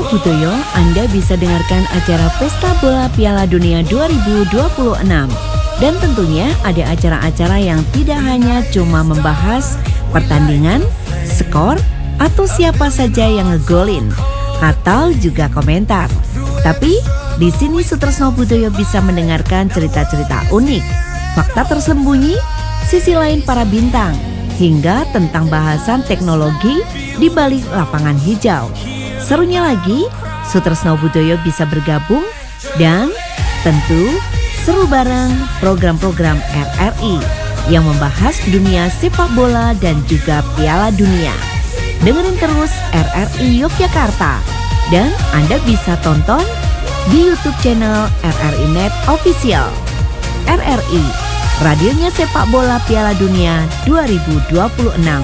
Budoyo, Anda bisa dengarkan acara Pesta Bola Piala Dunia 2026. Dan tentunya ada acara-acara yang tidak hanya cuma membahas pertandingan, skor, atau siapa saja yang ngegolin, atau juga komentar. Tapi di sini Sutresno Budoyo bisa mendengarkan cerita-cerita unik, fakta tersembunyi, sisi lain para bintang, hingga tentang bahasan teknologi di balik lapangan hijau. Serunya lagi, Sutresno Budoyo bisa bergabung dan tentu seru bareng program-program RRI yang membahas dunia sepak bola dan juga Piala Dunia. Dengerin terus RRI Yogyakarta dan Anda bisa tonton di YouTube channel RRI Net Official. RRI, radionya sepak bola Piala Dunia 2026.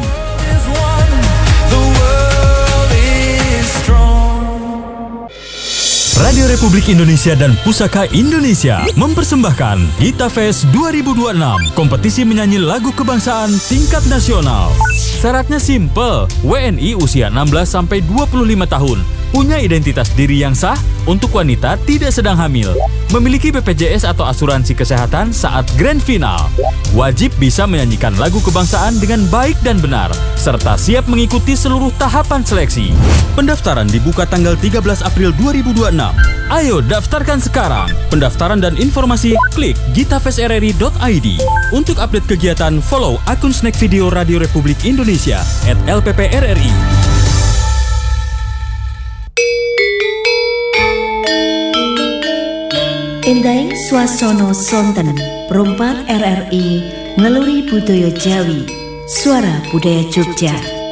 Radio Republik Indonesia dan Pusaka Indonesia mempersembahkan Gita Fest 2026, kompetisi menyanyi lagu kebangsaan tingkat nasional. Syaratnya simple, WNI usia 16-25 tahun, punya identitas diri yang sah, untuk wanita tidak sedang hamil, memiliki BPJS atau asuransi kesehatan saat grand final, wajib bisa menyanyikan lagu kebangsaan dengan baik dan benar, serta siap mengikuti seluruh tahapan seleksi. Pendaftaran dibuka tanggal 13 April 2026. Ayo daftarkan sekarang. Pendaftaran dan informasi klik gitafestrri.id. Untuk update kegiatan, follow akun Snack Video Radio Republik Indonesia @LPPRRI. Endang Swasono Sonten, perumpat RRI, ngeluri budaya Jawi, suara budaya Jogja.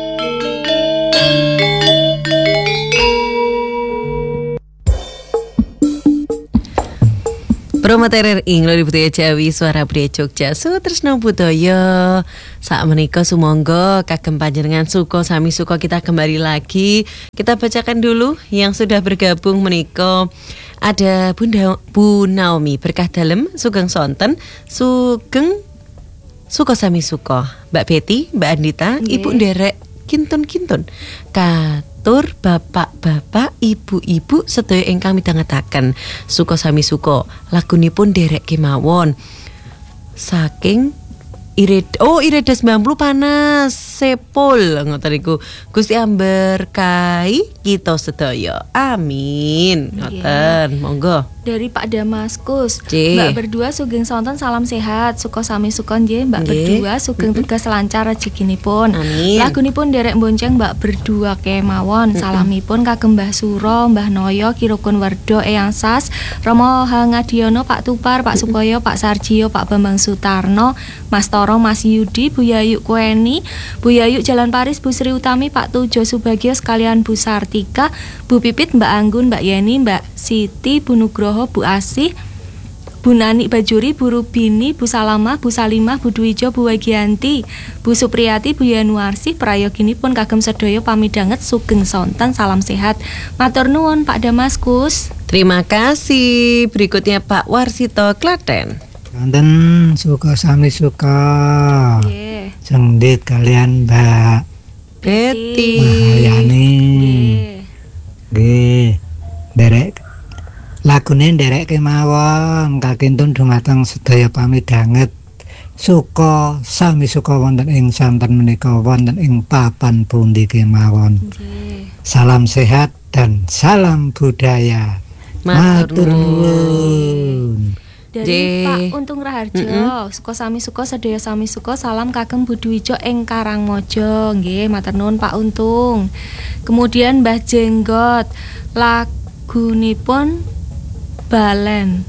Perumpat RRI ngeluri budaya Jawi, suara budaya Jogja. Sutresno Budoyo, sak menika sumangga kagem panjenengan suka sami suka kita kembali lagi. Kita bacakan dulu yang sudah bergabung menika. Ada Bu Naomi Berkah Dalem, Sugeng Sonten, Sugeng Suko Sami Suko, Mbak Betty, Mbak Andita, Ibu Nderek Kintun-kintun, Katur bapak-bapak, ibu-ibu sedaya ingkang midhangetaken Suko Sami Suko, lagunipun Derek kemawon saking Ireda 90 panas sepul ngoten niku. Gusti amberkahi kita sedaya. Amin. Ngoten, monggo. Dari Pak Damaskus, Mbak berdua sugeng sonten salam sehat, suka sami suka nggih Mbak berdua sugeng tugas lancar rezekinipun. Lagunipun derek bonceng Mbak berdua kemawon. Salamipun kagem Mbah Suro, Mbah Noyo, Kirukun Werdo, Eyang Sas, Romo Hangadiono, Pak Tupar, Pak Sukoyo, Pak Sarjio, Pak Bambang Sutarno, Mas Toro, Mas Yudi, Bu Yayu Kueni, Bu Yayu Jalan Paris, Bu Sri Utami, Pak Tujo Subagio sekalian Bu Sartika, Bu Pipit, Mbak Anggun, Mbak Yeni, Mbak Siti, Bu Nugroho, Bu Asih, Bu Nani Bajuri, Bu Rubini, Bu Salamah, Bu Salimah, Bu Dwijo, Bu Wagianti, Bu Supriyati, Bu Yanuarsi, prayoginipun kagem sedaya pamidhanget sugeng sonten salam sehat. Matur nuwun Pak Damaskus. Terima kasih. Berikutnya Pak Warsito Klaten. Sonten suka sami suka. Sendit kalian Mbak Betty Mahayani. Nggih. Derek lagune nderek kemawon kakintun dumateng sedaya pamidhanget suka sami suka wonten ing santen menika wonten ing papan pundi kemawon. Salam sehat dan salam budaya. Matur nuwun. Dari Pak Untung Raharjo, suka sami suka sedaya sami suka salam kagem Bu Dwijo ing Karangmojo. Nggih, matur nuwun Pak Untung. Kemudian Mbah Jenggot, lagunipun Balen.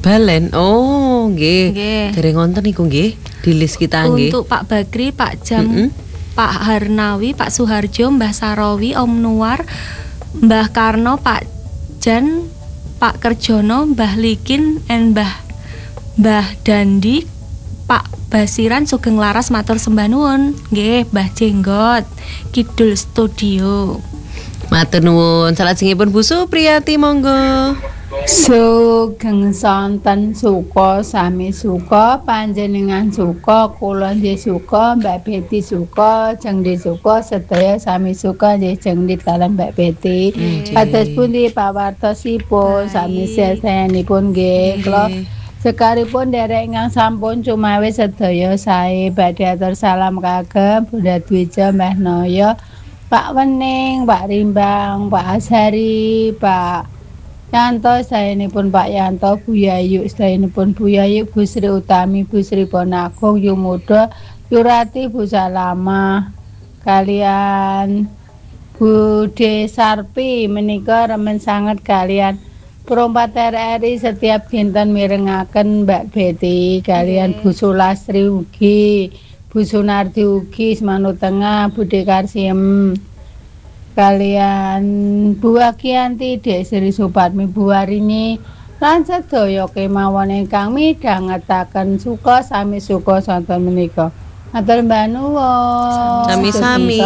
Oh, nggih. Dereng wonten niku nggih di list kita nggih. Untuk Pak Bagri, Pak Jam, Pak Harnawi, Pak Suharjo, Mbah Sarawi, Om Nuar, Mbah Karno, Pak Jan, Pak Kerjono, Mbah Likin, and Mbah Dandi, Pak Basiran sugeng laras matur sembah nuwun. Nggih, Mbah Jenggot, Kidul Studio. Matur nuwun. Salajengipun Bu Supriyati monggo. Sugeng sonten suka sami suka panjenengan suka kula nggih suka Mbak Betty suka jengdi suka sedaya sami suka nggih jengdi kalian Mbak Betty. Kados pundi pawartosipun sami sesaenipun nggih kula sekaripun derek ingkang sampun cumawis sedaya sae badhe atur salam kagem Bunda Dwija Mbah Noyo Pak Wening Pak Rimbang Pak Asari Pak Yanto saenipun Pak Yanto Bu Yayu saenipun Bu Yayu Bu Sri Utami Bu Sri Bonagung Yumuda Yurati Bu Salama kalian Bu De Sarpi menika remen sanget kalian Perompat RRI setiap dinten mirengaken Mbak Betty kalian Bu Sulastri ugi Bu Sunardi ugi Semanu Tengah Bu Dekarsiem kalian Bu Akianti Dek Sri Suparmi Bu Warini lan sedaya kemawon ingkang midhangetaken suka sami suka sonten menika. Matur nuwun. Sami-sami.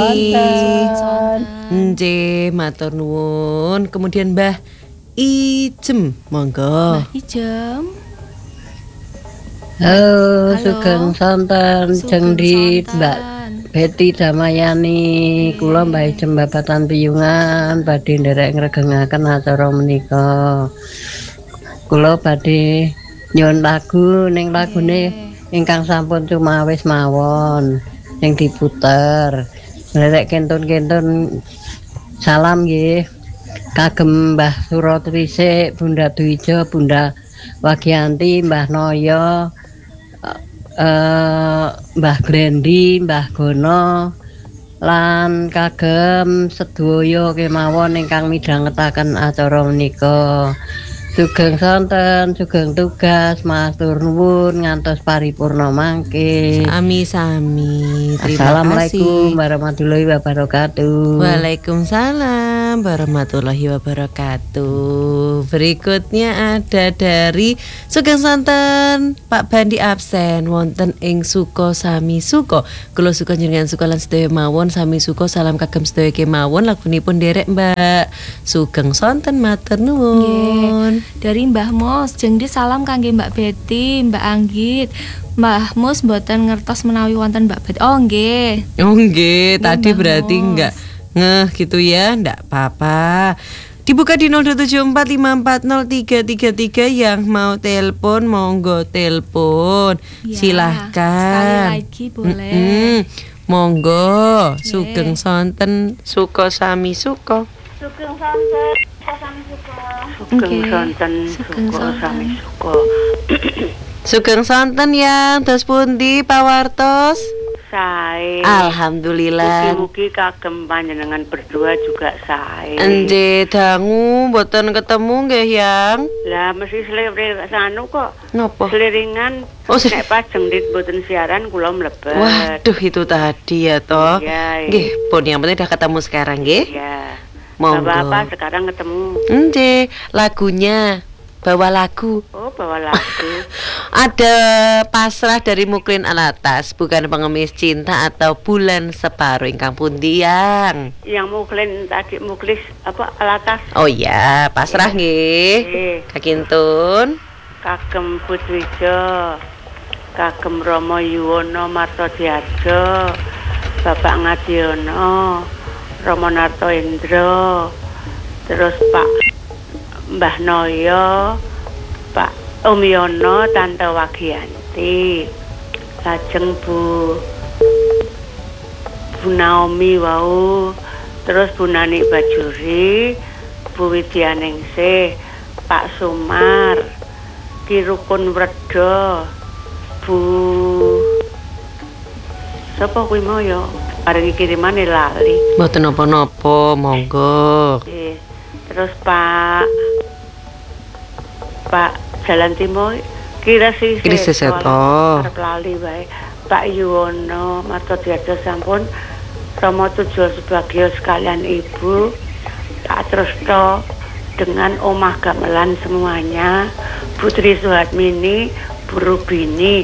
Nggih, matur nuwun. Kemudian Mbah Ijem, monggo. Mbah Ijem. Halo, sugeng sonten jengdi Mbak Betty Damayani, kula Mbah Ijem Babatan Piyungan badhe nderek ngregengaken acara menika. Kula badhe nyuwun lagu ning lagune ingkang sampun cumawis mawon sing diputer. Nderek kentun-kentun salam nggih kagem Mbah Suratrisik, Bunda Dwija, Bunda Wagianti, Mbah Noyo, Mbah Glendi, Mbah Gono lan kagem sedaya kemawon ingkang midhangetaken acara menika. Sugeng sonten, sugeng tugas, matur nuwun ngantos paripurna mangke. Sami-sami. Assalamualaikum warahmatullahi wabarakatuh. Waalaikumsalam warahmatullahi wabarakatuh. Berikutnya ada dari Sugeng Sonten Pak Bandi absen wonten ing Suko Sami Suko. Kula suka njenengan suka lan sedaya mawon sami suko salam kagem sedaya kemawon lagunipun derek Mbak Sugeng Sonten matur nuwun. Dari Mbah Mos jengdi salam kangge Mbak Betty, Mbak Anggit. Mbah Mos mboten ngertos menawi wonten Mbak Betty. Oh nggih. Oh nggih, tadi Mbah berarti Mos. enggak ngeh gitu ya, enggak apa-apa. Dibuka di 0274540333 yang mau telepon monggo telepon. Ya, Silahkan. sekali lagi boleh. Monggo, sugeng sonten suko sami suko. Sugeng sonten sami suko. Sugeng sonten Sugeng suko sonten. sami suko. Sugeng sonten yang dos pundi pawartos. Sae. Alhamdulillah. Mugi-mugi kagem panjenengan berdua juga sae. Ente dangu mboten ketemu nggih yang. Lah mesti seliring sanu kok. Napa? Seliringan. Oh, Nek pas jengdit boten siaran kula mlebet. Waduh itu tadi ya toh. Iya, iya. Nggih, pun yang penting udah ketemu sekarang nggih. Ya. Monggo. Apa-apa sekarang ketemu. Ente lagunya bawa lagu. Oh, bawa lagu. Ada pasrah dari Muklin Alatas, bukan pengemis cinta atau bulan separuh ingkang pundi yang. Yang muklis tadi muklis apa alatas. Oh iya, pasrah nggih. Kakintun. Kagem Putwijo, kagem Romo Yuwono Martodiarjo, Bapak Ngadiono, Romo Narto Indro, terus Pak Mbah Noyo, Pak Om Yono, Tante Wagianti, lajeng Bu Naomi wau, terus Bu Nani Bajuri, Bu Widyaningsih, Pak Sumar, Ki Rukun Wredo, Bu sapa kuwi mau ya paringi kirimane lali. Mboten napa-napa, monggo. Terus Pak Jalan Timur Kira Seto arep lali wae. Pak Yuwono Martodiarjo sampun Romo Tujuh Subagio sekalian Ibu, Pak Trusto dengan Omah Gamelan semuanya, Putri Suhatmini, Bu Rubini,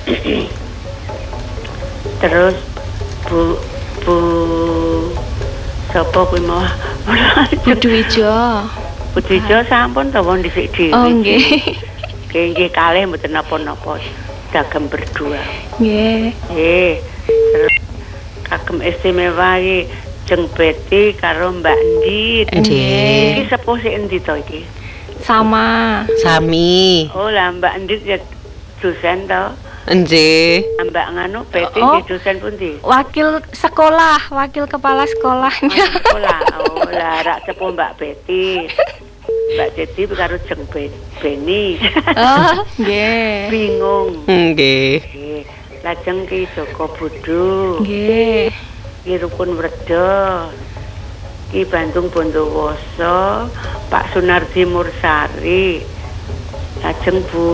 terus Bu sapa kuwi mau Bu Dwijo. Pujijo sampun to wong dhisik dhewe. Oh nggih. Nggih kalih mboten napa-napa. Dagem berdua. Nggih. Nggih. Kagem istimewa iki Jeng Betty karo Mbak Ndit. Nggih. Iki sepuh sik endi to iki? Sama. Sami. Oh lah Mbak Ndit ya dosen to. Nggih. Mbak nganu Betty nggih dosen pundi? Wakil sekolah, wakil kepala sekolahnya. Sekolah. Oh lah rak sepuh Mbak Betty. Mbak Betty karo Jeng Beni. Oh, nggih. Bingung. Nggih. Lajeng Ki Joko Budu. Nggih. Ki Rukun Wredo. Ki Bandung Bondowoso, Pak Sunardi Mursari. Lajeng Bu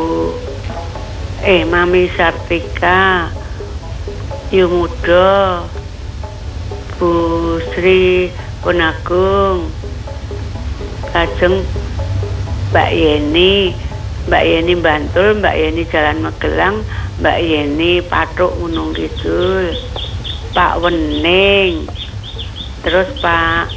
Mami Sartika. Yumudo. Bu Sri Punagung. Lajeng Mbak Yeni Bantul, Mbak Yeni Jalan Magelang, Mbak Yeni Patuk Gunung Kidul, Pak Wening, terus Pak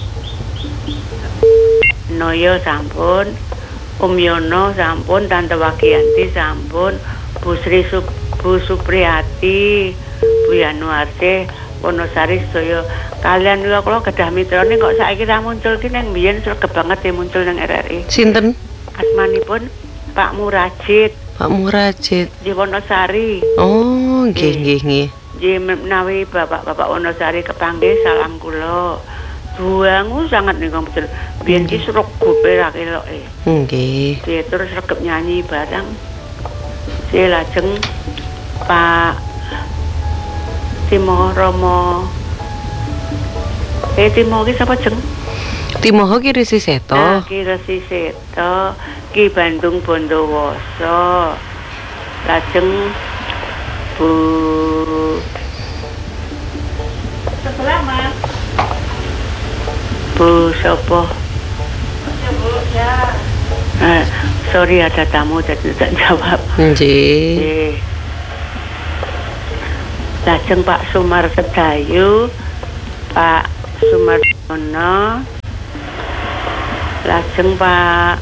Noyo sampun, Yono sampun, Tante Wagianti sampun, Bu Supriyati, Bu Yanuarse, Wonosari sedaya kalian kula kedah mitrane kok saiki ra muncul ki nang mbiyen sregep banget ya muncul nang RRI. Sinten? Asmanipun Pak Murajid. Pak Murajid Di Wonosari. Oh nggih. Nggih menawi Bapak Wonosari kepanggih salam kula. Buangu sangat nika betul. Biyen ki sregupe ra keloke. Nggih. Dia terus regep nyanyi bareng. Si lajeng Pak Timo Romo. Timo ki sapa jeng? Timoho ki Resi Seto. Ki Resi Seto, Ki Bandung Bondowoso. Lajeng Bu Selamat. Bu sapa? Sorry ada tamu jadi tidak jawab. Nggih. Lajeng Pak Sumar Sedayu, Pak Sumardono, lajeng Pak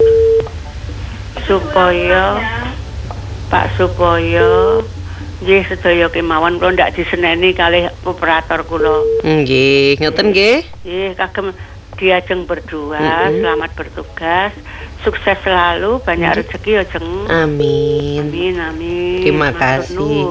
Supoyo, nggih sedaya kemawon kula ndak diseneni kalih operator kula. Nggih, ngoten nggih. Nggih, kagem diajeng berdua, selamat bertugas, sukses selalu, banyak rezeki ya Jeng. Amin. Amin. Terima kasih.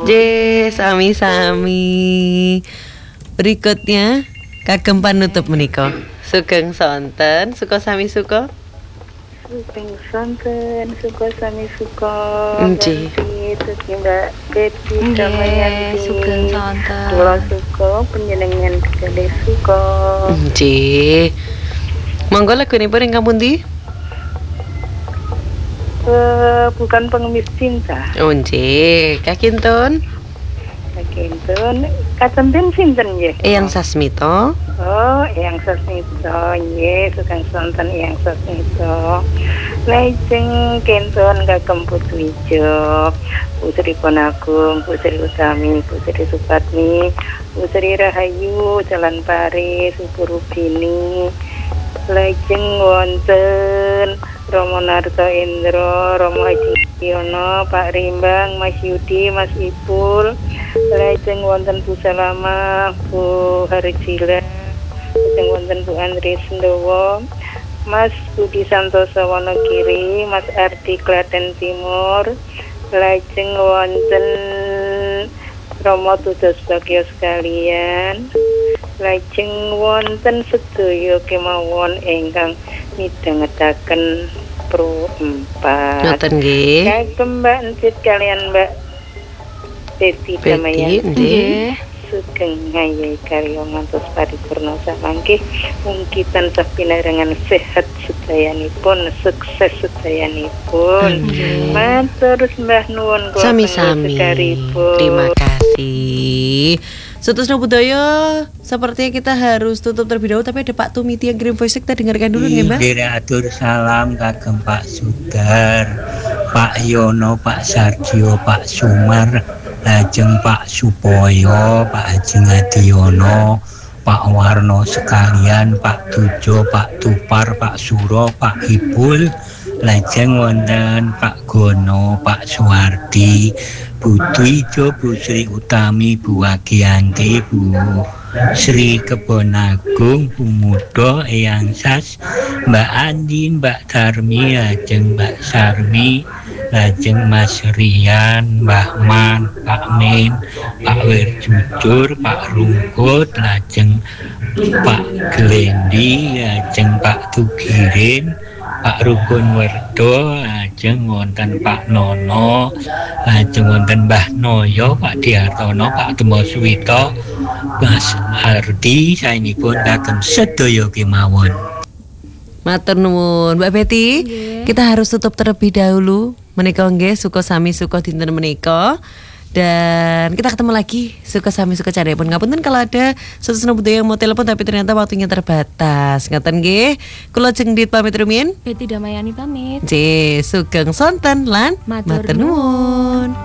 Sami-sami. Berikutnya kagem panutup menika. Sugeng sonten, suka sami suka. Sugeng sonten, suka sami suka. Nggih. Mbak Betty Damayanti. Sugeng sonten. Kula suka panjenengan kalih suka. Nggih. Monggo lagunipun ingkang pundi? Bukan pengemis cinta. Oh nggih, kakintun. Kakintun, katemben sinten nggih? Eyang Sasmito. Oh, Eyang Sasmito, nggih, sugeng sonten Eyang Sasmito. Lajeng kentun kagem Putu Ijo, Putri Ponagung, Putri Utami, Putri Supatmi, Putri Rahayu, Jalan Paris, Ibu Rubini. Lajeng wonten Romo Narto Indro, Romo Haji Yono, Pak Rimbang, Mas Yudi, Mas Ipul. Lajeng wonten Bu Salama, Bu Harjila. Lajeng wonten Bu Andri Sendowo, Mas Budi Santoso Wonogiri, Mas Ardi Klaten Timur. Lajeng wonten Romo Tudos Bagyo sekalian. Lajeng wonten sedaya kemawon ingkang midhangetaken Pro 4. Ngoten nggih. Kagem Mbak Entit kalian Mbak Betty Damayanti. Nggih. Sugeng ngayahi karya ngantos paripurna samangke mungkitan sapinarengan sehat sedayanipun, sukses sedayanipun. Matur Mbah nuwun kula Sami-sami. Terima kasih. Sutusno Budaya, sepertinya kita harus tutup terlebih dahulu, tapi ada Pak Tumiti yang kirim voice, kita dengarkan dulu nggih, Mbak. Atur salam kagem Pak Sudar, Pak Yono, Pak Sardio, Pak Sumar, lajeng Pak Supoyo, Pak Haji Ngadiono, Pak Pak Warno sekalian, Pak Tujo, Pak Tupar, Pak Suro, Pak Ipul, lajeng wonten Pak Gono, Pak Suwardi, Bu Twijo, Bu Sri Utami, Bu Wagianti, Bu Sri Kebonagung, Bu Mudo, Eyang Sas, Mbak Andin, Mbak Darmi, lajeng Mbak Sarmi, lajeng Mas Rian, Mbak Man, Pak Min, Pak Wirjujur, Pak Rungkut, lajeng Pak Glendi, lajeng Pak Tugirin, Pak Rukun Werdo, lajeng wonten Pak Nono, lajeng wonten Mbah Noyo, Pak Diartono, Pak Temo Suwito, Mas Hardi, saenipun kagem sedaya kemawon. Matur nuwun, Mbak Betty. Kita harus tutup terlebih dahulu. Menika nggih suka sami suka dinten menika. Dan kita ketemu lagi suka sami suka caripun. Ngapunten kalau ada sesuatu yang mau telepon tapi ternyata waktunya terbatas. Ngaten nggih. Kula Jengdit pamit rumiyin. Betty Damayani pamit. Sugeng sonten lan matur nuwun.